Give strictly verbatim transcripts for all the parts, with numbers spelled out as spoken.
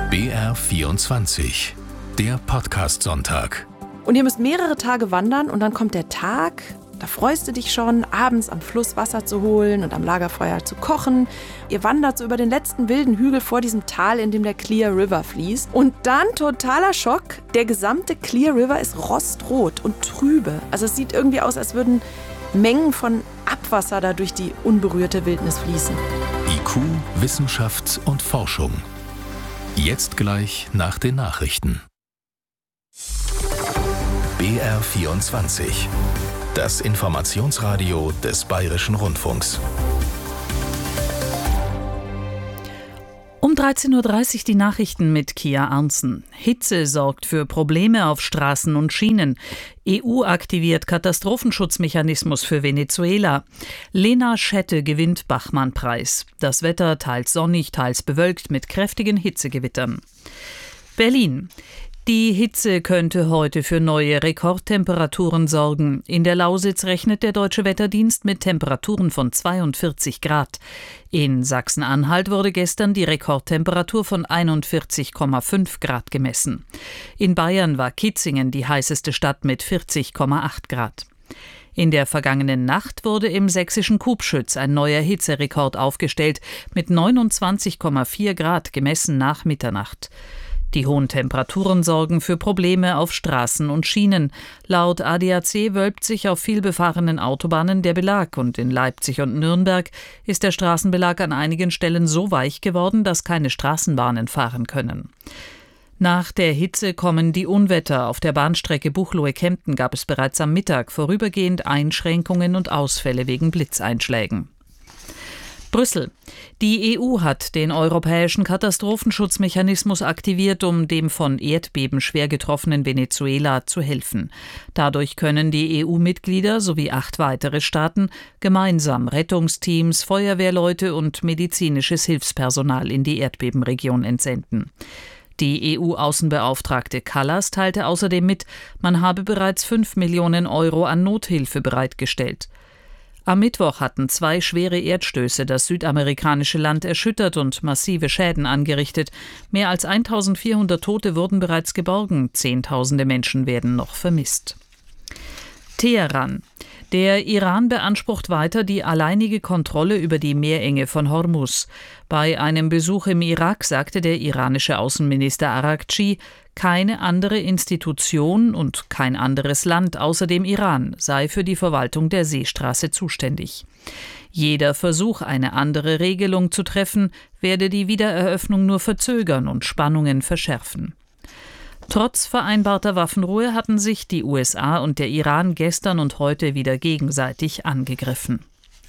B R vierundzwanzig, der Podcast-Sonntag. Und ihr müsst mehrere Tage wandern und dann kommt der Tag, da freust du dich schon, abends am Fluss Wasser zu holen und am Lagerfeuer zu kochen. Ihr wandert so über den letzten wilden Hügel vor diesem Tal, in dem der Clear River fließt. Und dann totaler Schock, der gesamte Clear River ist rostrot und trübe. Also es sieht irgendwie aus, als würden Mengen von Abwasser da durch die unberührte Wildnis fließen. I Q, Wissenschaft und Forschung. Jetzt gleich nach den Nachrichten. B R vierundzwanzig, das Informationsradio des Bayerischen Rundfunks. Um dreizehn Uhr dreißig die Nachrichten mit Kia Arntzen. Hitze sorgt für Probleme auf Straßen und Schienen. E U aktiviert Katastrophenschutzmechanismus für Venezuela. Lena Schette gewinnt Bachmann-Preis. Das Wetter teils sonnig, teils bewölkt mit kräftigen Hitzegewittern. Berlin. Die Hitze könnte heute für neue Rekordtemperaturen sorgen. In der Lausitz rechnet der Deutsche Wetterdienst mit Temperaturen von zweiundvierzig Grad. In Sachsen-Anhalt wurde gestern die Rekordtemperatur von einundvierzig Komma fünf Grad gemessen. In Bayern war Kitzingen die heißeste Stadt mit vierzig Komma acht Grad. In der vergangenen Nacht wurde im sächsischen Kubschütz ein neuer Hitzerekord aufgestellt mit neunundzwanzig Komma vier Grad gemessen nach Mitternacht. Die hohen Temperaturen sorgen für Probleme auf Straßen und Schienen. Laut A D A C wölbt sich auf vielbefahrenen Autobahnen der Belag und in Leipzig und Nürnberg ist der Straßenbelag an einigen Stellen so weich geworden, dass keine Straßenbahnen fahren können. Nach der Hitze kommen die Unwetter. Auf der Bahnstrecke Buchloe-Kempten gab es bereits am Mittag vorübergehend Einschränkungen und Ausfälle wegen Blitzeinschlägen. Brüssel. Die E U hat den europäischen Katastrophenschutzmechanismus aktiviert, um dem von Erdbeben schwer getroffenen Venezuela zu helfen. Dadurch können die E U-Mitglieder sowie acht weitere Staaten gemeinsam Rettungsteams, Feuerwehrleute und medizinisches Hilfspersonal in die Erdbebenregion entsenden. Die E U-Außenbeauftragte Kallas teilte außerdem mit, man habe bereits fünf Millionen Euro an Nothilfe bereitgestellt. Am Mittwoch hatten zwei schwere Erdstöße das südamerikanische Land erschüttert und massive Schäden angerichtet. Mehr als eintausendvierhundert Tote wurden bereits geborgen, Zehntausende Menschen werden noch vermisst. Teheran. Der Iran beansprucht weiter die alleinige Kontrolle über die Meerenge von Hormuz. Bei einem Besuch im Irak sagte der iranische Außenminister Araghchi, keine andere Institution und kein anderes Land außer dem Iran sei für die Verwaltung der Seestraße zuständig. Jeder Versuch, eine andere Regelung zu treffen, werde die Wiedereröffnung nur verzögern und Spannungen verschärfen. Trotz vereinbarter Waffenruhe hatten sich die U S A und der Iran gestern und heute wieder gegenseitig angegriffen.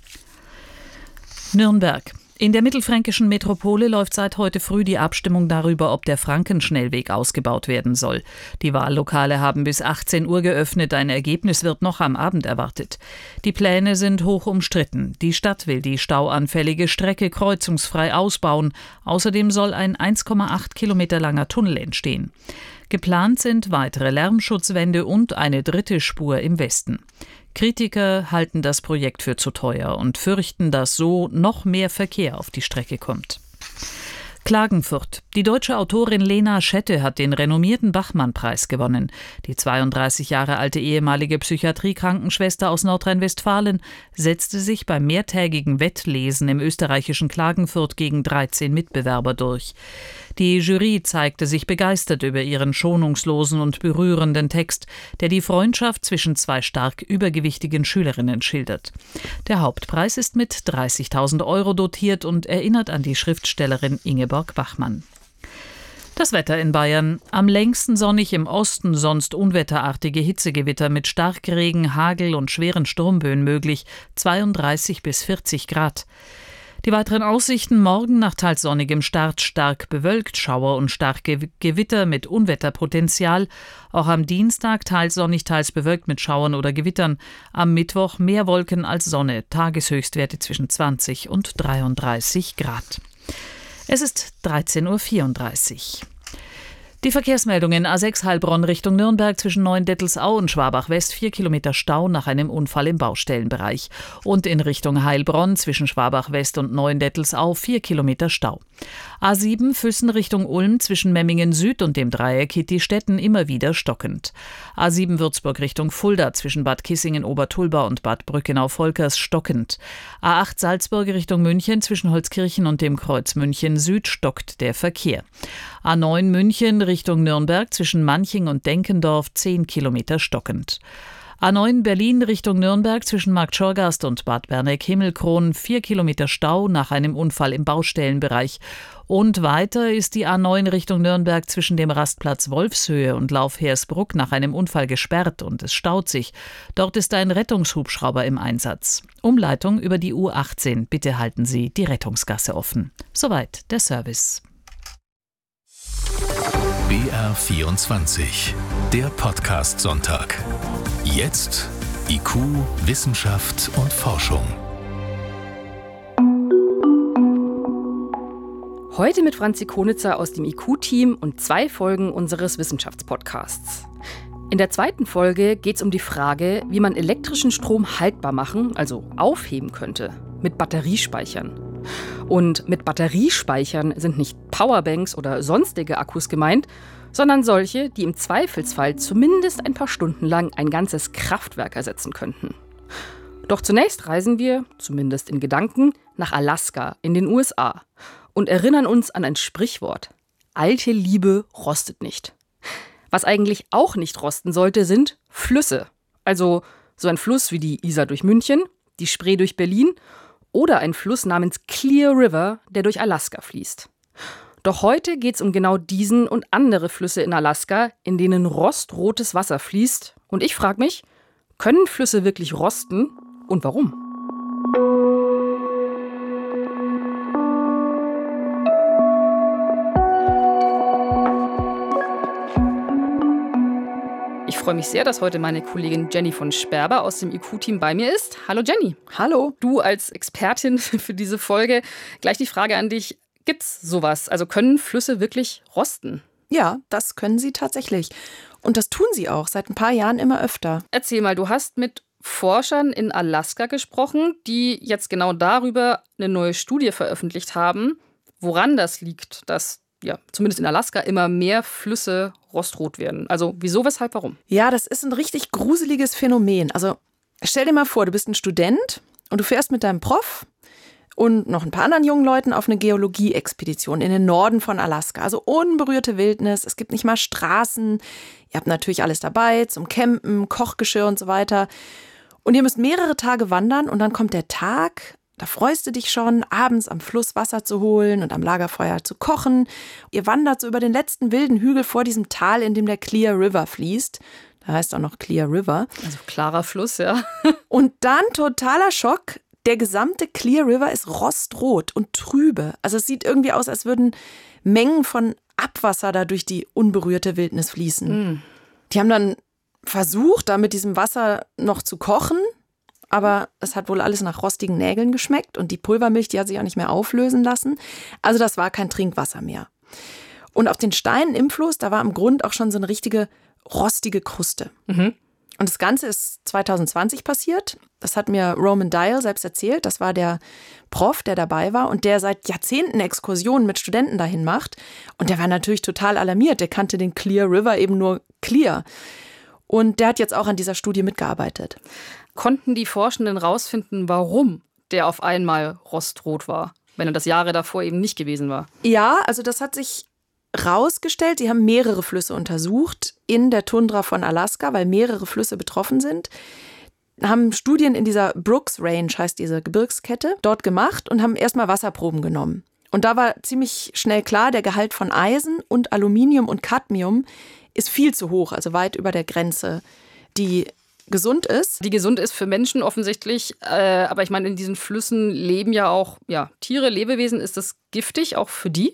Nürnberg. In der mittelfränkischen Metropole läuft seit heute früh die Abstimmung darüber, ob der Frankenschnellweg ausgebaut werden soll. Die Wahllokale haben bis achtzehn Uhr geöffnet, ein Ergebnis wird noch am Abend erwartet. Die Pläne sind hoch umstritten. Die Stadt will die stauanfällige Strecke kreuzungsfrei ausbauen. Außerdem soll ein eins Komma acht Kilometer langer Tunnel entstehen. Geplant sind weitere Lärmschutzwände und eine dritte Spur im Westen. Kritiker halten das Projekt für zu teuer und fürchten, dass so noch mehr Verkehr auf die Strecke kommt. Klagenfurt. Die deutsche Autorin Lena Schette hat den renommierten Bachmann-Preis gewonnen. Die zweiunddreißig Jahre alte ehemalige Psychiatrie-Krankenschwester aus Nordrhein-Westfalen setzte sich beim mehrtägigen Wettlesen im österreichischen Klagenfurt gegen dreizehn Mitbewerber durch. Die Jury zeigte sich begeistert über ihren schonungslosen und berührenden Text, der die Freundschaft zwischen zwei stark übergewichtigen Schülerinnen schildert. Der Hauptpreis ist mit dreißigtausend Euro dotiert und erinnert an die Schriftstellerin Ingeborg Bachmann. Das Wetter in Bayern. Am längsten sonnig im Osten, sonst unwetterartige Hitzegewitter mit Starkregen, Hagel und schweren Sturmböen möglich, zweiunddreißig bis vierzig Grad. Die weiteren Aussichten: morgen nach teils sonnigem Start stark bewölkt, Schauer und starke Gewitter mit Unwetterpotenzial. Auch am Dienstag teils sonnig, teils bewölkt mit Schauern oder Gewittern. Am Mittwoch mehr Wolken als Sonne, Tageshöchstwerte zwischen zwanzig und dreiunddreißig Grad. Es ist dreizehn Uhr vierunddreißig. Die Verkehrsmeldungen: A sechs Heilbronn Richtung Nürnberg zwischen Neuendettelsau und Schwabach-West vier Kilometer Stau nach einem Unfall im Baustellenbereich. Und in Richtung Heilbronn zwischen Schwabach-West und Neuendettelsau vier Kilometer Stau. A sieben Füssen Richtung Ulm zwischen Memmingen Süd und dem Dreieck Hitti-Stetten immer wieder stockend. A sieben Würzburg Richtung Fulda zwischen Bad Kissingen-Obertulba und Bad Brückenau-Volkers stockend. A acht Salzburg Richtung München zwischen Holzkirchen und dem Kreuz München Süd stockt der Verkehr. A neun München Richtung Nürnberg zwischen Manching und Denkendorf zehn Kilometer stockend. A neun Berlin Richtung Nürnberg zwischen Marktschorgast und Bad Berneck-Himmelkron vier Kilometer Stau nach einem Unfall im Baustellenbereich. Und weiter ist die A neun Richtung Nürnberg zwischen dem Rastplatz Wolfshöhe und Laufhersbruck nach einem Unfall gesperrt und es staut sich. Dort ist ein Rettungshubschrauber im Einsatz. Umleitung über die U achtzehn. Bitte halten Sie die Rettungsgasse offen. Soweit der Service. B R vierundzwanzig, der Podcast-Sonntag. Jetzt I Q, Wissenschaft und Forschung. Heute mit Franzi Konitzer aus dem I Q-Team und zwei Folgen unseres Wissenschaftspodcasts. In der zweiten Folge geht es um die Frage, wie man elektrischen Strom haltbar machen, also aufheben könnte, mit Batteriespeichern. Und mit Batteriespeichern sind nicht Powerbanks oder sonstige Akkus gemeint, sondern solche, die im Zweifelsfall zumindest ein paar Stunden lang ein ganzes Kraftwerk ersetzen könnten. Doch zunächst reisen wir, zumindest in Gedanken, nach Alaska in den U S A und erinnern uns an ein Sprichwort: Alte Liebe rostet nicht. Was eigentlich auch nicht rosten sollte, sind Flüsse. Also so ein Fluss wie die Isar durch München, die Spree durch Berlin oder ein Fluss namens Clear River, der durch Alaska fließt. Doch heute geht es um genau diesen und andere Flüsse in Alaska, in denen rostrotes Wasser fließt. Und ich frage mich, können Flüsse wirklich rosten und warum? Ich freue mich sehr, dass heute meine Kollegin Jenny von Sperber aus dem I Q-Team bei mir ist. Hallo Jenny. Hallo. Du als Expertin für diese Folge, gleich die Frage an dich: Gibt's sowas? Also können Flüsse wirklich rosten? Ja, das können sie tatsächlich. Und das tun sie auch seit ein paar Jahren immer öfter. Erzähl mal, du hast mit Forschern in Alaska gesprochen, die jetzt genau darüber eine neue Studie veröffentlicht haben, woran das liegt, dass ja, zumindest in Alaska immer mehr Flüsse rostrot werden. Also wieso, weshalb, warum? Ja, das ist ein richtig gruseliges Phänomen. Also stell dir mal vor, du bist ein Student und du fährst mit deinem Prof und noch ein paar anderen jungen Leuten auf eine Geologie-Expedition in den Norden von Alaska. Also unberührte Wildnis, es gibt nicht mal Straßen. Ihr habt natürlich alles dabei zum Campen, Kochgeschirr und so weiter. Und ihr müsst mehrere Tage wandern und dann kommt der Tag, da freust du dich schon, abends am Fluss Wasser zu holen und am Lagerfeuer zu kochen. Ihr wandert so über den letzten wilden Hügel vor diesem Tal, in dem der Clear River fließt. Da heißt auch noch Clear River. Also klarer Fluss, ja. Und dann totaler Schock. Der gesamte Clear River ist rostrot und trübe. Also es sieht irgendwie aus, als würden Mengen von Abwasser da durch die unberührte Wildnis fließen. Mm. Die haben dann versucht, da mit diesem Wasser noch zu kochen, aber es hat wohl alles nach rostigen Nägeln geschmeckt und die Pulvermilch, die hat sich auch nicht mehr auflösen lassen. Also das war kein Trinkwasser mehr. Und auf den Steinen im Fluss, da war am Grund auch schon so eine richtige rostige Kruste. Mhm. Und das Ganze ist zwanzig zwanzig passiert. Das hat mir Roman Dial selbst erzählt. Das war der Prof, der dabei war und der seit Jahrzehnten Exkursionen mit Studenten dahin macht. Und der war natürlich total alarmiert. Der kannte den Clear River eben nur clear. Und der hat jetzt auch an dieser Studie mitgearbeitet. Konnten die Forschenden rausfinden, warum der auf einmal rostrot war, wenn er das Jahre davor eben nicht gewesen war? Ja, also das hat sich rausgestellt. Die haben mehrere Flüsse untersucht in der Tundra von Alaska, weil mehrere Flüsse betroffen sind. Haben Studien in dieser Brooks Range, heißt diese Gebirgskette, dort gemacht und haben erstmal Wasserproben genommen. Und da war ziemlich schnell klar, der Gehalt von Eisen und Aluminium und Cadmium ist viel zu hoch, also weit über der Grenze, die gesund ist. Die gesund ist für Menschen offensichtlich, äh, aber ich meine, in diesen Flüssen leben ja auch ja, Tiere, Lebewesen. Ist das giftig auch für die?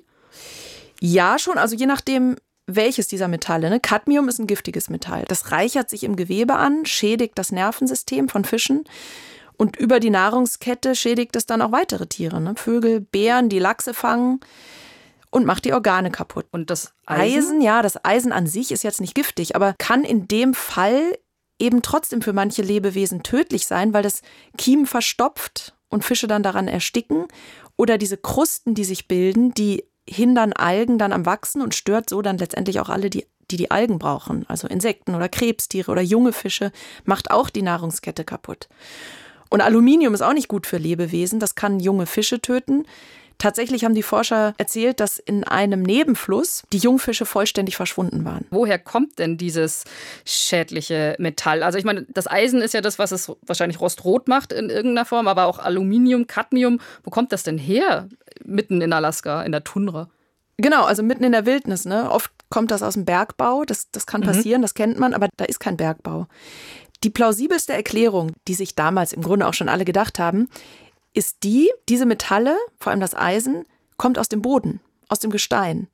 Ja, schon, also je nachdem, welches dieser Metalle. Ne? Cadmium ist ein giftiges Metall. Das reichert sich im Gewebe an, schädigt das Nervensystem von Fischen und über die Nahrungskette schädigt es dann auch weitere Tiere. Ne? Vögel, Bären, die Lachse fangen. und macht die Organe kaputt. Und das Eisen? Eisen, ja, das Eisen an sich ist jetzt nicht giftig, aber kann in dem Fall eben trotzdem für manche Lebewesen tödlich sein, weil das Kiemen verstopft und Fische dann daran ersticken. Oder diese Krusten, die sich bilden, die hindern Algen dann am Wachsen und stört so dann letztendlich auch alle, die die, die Algen brauchen. Also Insekten oder Krebstiere oder junge Fische, macht auch die Nahrungskette kaputt. Und Aluminium ist auch nicht gut für Lebewesen, das kann junge Fische töten. Tatsächlich haben die Forscher erzählt, dass in einem Nebenfluss die Jungfische vollständig verschwunden waren. Woher kommt denn dieses schädliche Metall? Also ich meine, das Eisen ist ja das, was es wahrscheinlich rostrot macht in irgendeiner Form, aber auch Aluminium, Cadmium. Wo kommt das denn her, mitten in Alaska, in der Tundra? Genau, also mitten in der Wildnis. Ne? Oft kommt das aus dem Bergbau, das, das kann passieren, mhm. das kennt man, aber da ist kein Bergbau. Die plausibelste Erklärung, die sich damals im Grunde auch schon alle gedacht haben, ist die, diese Metalle, vor allem das Eisen, kommt aus dem Boden, aus dem Gestein.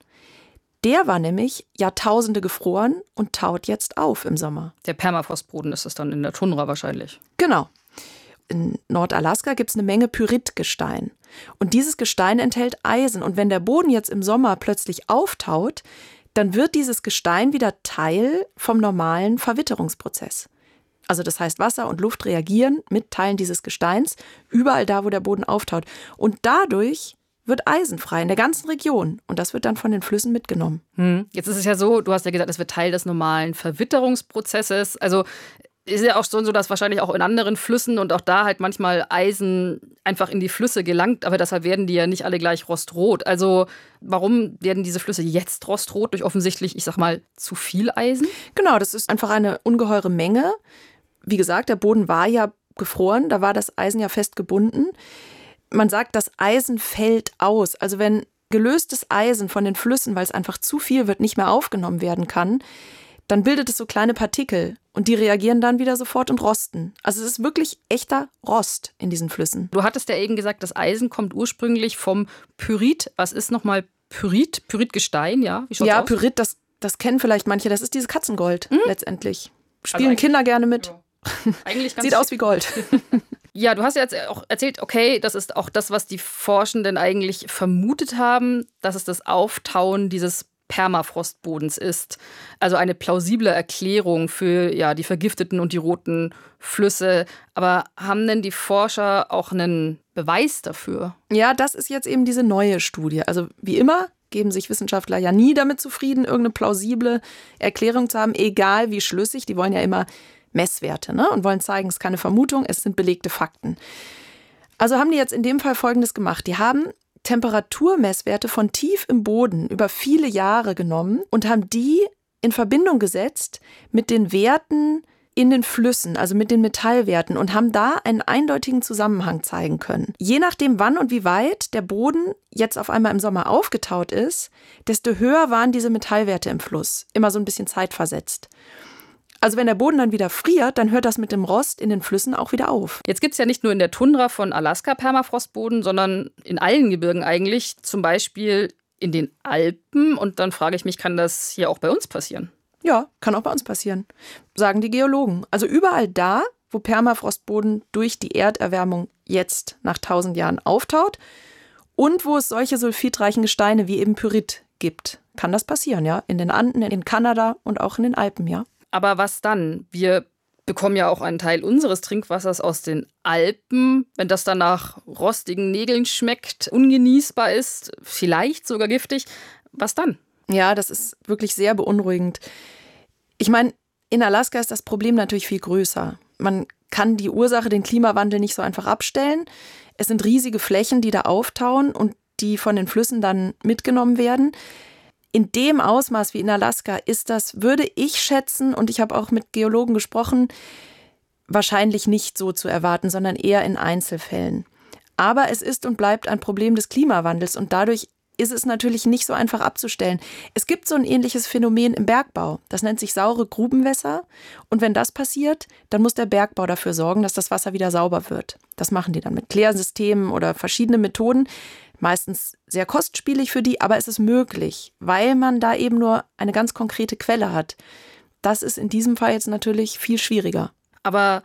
Der war nämlich Jahrtausende gefroren und taut jetzt auf im Sommer. Der Permafrostboden ist es dann in der Tundra wahrscheinlich. Genau. In Nordalaska gibt es eine Menge Pyritgestein. Und dieses Gestein enthält Eisen. Und wenn der Boden jetzt im Sommer plötzlich auftaut, dann wird dieses Gestein wieder Teil vom normalen Verwitterungsprozess. Also das heißt, Wasser und Luft reagieren mit Teilen dieses Gesteins überall da, wo der Boden auftaut. Und dadurch wird Eisen frei in der ganzen Region. Und das wird dann von den Flüssen mitgenommen. Hm. Jetzt ist es ja so, du hast ja gesagt, es wird Teil des normalen Verwitterungsprozesses. Also ist ja auch so, dass wahrscheinlich auch in anderen Flüssen und auch da halt manchmal Eisen einfach in die Flüsse gelangt. Aber deshalb werden die ja nicht alle gleich rostrot. Also warum werden diese Flüsse jetzt rostrot? Durch offensichtlich, ich sag mal, zu viel Eisen? Genau, das ist einfach eine ungeheure Menge. Wie gesagt, der Boden war ja gefroren, da war das Eisen ja fest gebunden. Man sagt, das Eisen fällt aus. Also wenn gelöstes Eisen von den Flüssen, weil es einfach zu viel wird, nicht mehr aufgenommen werden kann, dann bildet es so kleine Partikel und die reagieren dann wieder sofort und rosten. Also es ist wirklich echter Rost in diesen Flüssen. Du hattest ja eben gesagt, das Eisen kommt ursprünglich vom Pyrit. Was ist nochmal Pyrit? Pyritgestein, ja? Wie schaut's ja, aus? Pyrit, das, das kennen vielleicht manche. Das ist dieses Katzengold mhm. letztendlich. Spielen also Kinder gerne mit. Ja. Eigentlich ganz Sieht aus wie Gold. Ja, du hast ja jetzt auch erzählt, okay, das ist auch das, was die Forschenden eigentlich vermutet haben, dass es das Auftauen dieses Permafrostbodens ist. Also eine plausible Erklärung für ja, die vergifteten und die roten Flüsse. Aber haben denn die Forscher auch einen Beweis dafür? Ja, das ist jetzt eben diese neue Studie. Also wie immer geben sich Wissenschaftler ja nie damit zufrieden, irgendeine plausible Erklärung zu haben, egal wie schlüssig. Die wollen ja immer Messwerte, ne? Und wollen zeigen, es ist keine Vermutung, es sind belegte Fakten. Also haben die jetzt in dem Fall Folgendes gemacht. Die haben Temperaturmesswerte von tief im Boden über viele Jahre genommen und haben die in Verbindung gesetzt mit den Werten in den Flüssen, also mit den Metallwerten und haben da einen eindeutigen Zusammenhang zeigen können. Je nachdem, wann und wie weit der Boden jetzt auf einmal im Sommer aufgetaut ist, desto höher waren diese Metallwerte im Fluss, immer so ein bisschen zeitversetzt. Also wenn der Boden dann wieder friert, dann hört das mit dem Rost in den Flüssen auch wieder auf. Jetzt gibt es ja nicht nur in der Tundra von Alaska Permafrostboden, sondern in allen Gebirgen eigentlich, zum Beispiel in den Alpen. Und dann frage ich mich, kann das hier auch bei uns passieren? Ja, kann auch bei uns passieren, sagen die Geologen. Also überall da, wo Permafrostboden durch die Erderwärmung jetzt nach tausend Jahren auftaut und wo es solche sulfidreichen Gesteine wie eben Pyrit gibt, kann das passieren, ja. In den Anden, in Kanada und auch in den Alpen, ja. Aber was dann? Wir bekommen ja auch einen Teil unseres Trinkwassers aus den Alpen. Wenn das dann nach rostigen Nägeln schmeckt, ungenießbar ist, vielleicht sogar giftig, was dann? Ja, das ist wirklich sehr beunruhigend. Ich meine, in Alaska ist das Problem natürlich viel größer. Man kann die Ursache, den Klimawandel, nicht so einfach abstellen. Es sind riesige Flächen, die da auftauen und die von den Flüssen dann mitgenommen werden. In dem Ausmaß wie in Alaska ist das, würde ich schätzen, und ich habe auch mit Geologen gesprochen, wahrscheinlich nicht so zu erwarten, sondern eher in Einzelfällen. Aber es ist und bleibt ein Problem des Klimawandels und dadurch ist es natürlich nicht so einfach abzustellen. Es gibt so ein ähnliches Phänomen im Bergbau. Das nennt sich saure Grubenwässer. Und wenn das passiert, dann muss der Bergbau dafür sorgen, dass das Wasser wieder sauber wird. Das machen die dann mit Klärsystemen oder verschiedenen Methoden. Meistens sehr kostspielig für die, aber es ist möglich, weil man da eben nur eine ganz konkrete Quelle hat. Das ist in diesem Fall jetzt natürlich viel schwieriger. Aber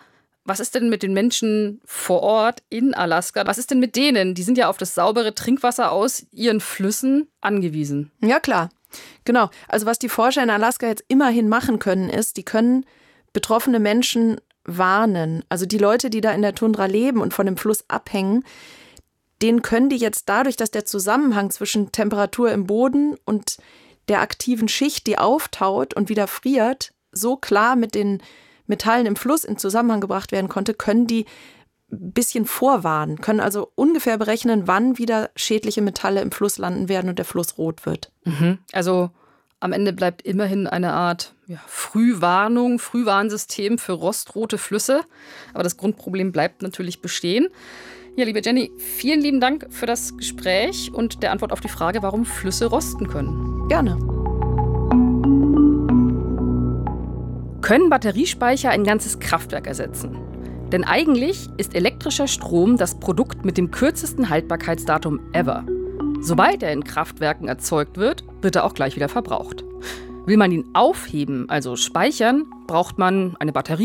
Was ist denn mit den Menschen vor Ort in Alaska? Was ist denn mit denen? Die sind ja auf das saubere Trinkwasser aus ihren Flüssen angewiesen. Ja, klar. Genau. Also was die Forscher in Alaska jetzt immerhin machen können, ist, die können betroffene Menschen warnen. Also die Leute, die da in der Tundra leben und von dem Fluss abhängen, denen können die jetzt dadurch, dass der Zusammenhang zwischen Temperatur im Boden und der aktiven Schicht, die auftaut und wieder friert, so klar mit den Metallen im Fluss in Zusammenhang gebracht werden konnte, können die ein bisschen vorwarnen, können also ungefähr berechnen, wann wieder schädliche Metalle im Fluss landen werden und der Fluss rot wird. Mhm. Also am Ende bleibt immerhin eine Art ja, Frühwarnung, Frühwarnsystem für rostrote Flüsse. Aber das Grundproblem bleibt natürlich bestehen. Ja, liebe Jenny, vielen lieben Dank für das Gespräch und der Antwort auf die Frage, warum Flüsse rosten können. Gerne. Können Batteriespeicher ein ganzes Kraftwerk ersetzen? Denn eigentlich ist elektrischer Strom das Produkt mit dem kürzesten Haltbarkeitsdatum ever. Sobald er in Kraftwerken erzeugt wird, wird er auch gleich wieder verbraucht. Will man ihn aufheben, also speichern, braucht man eine Batterie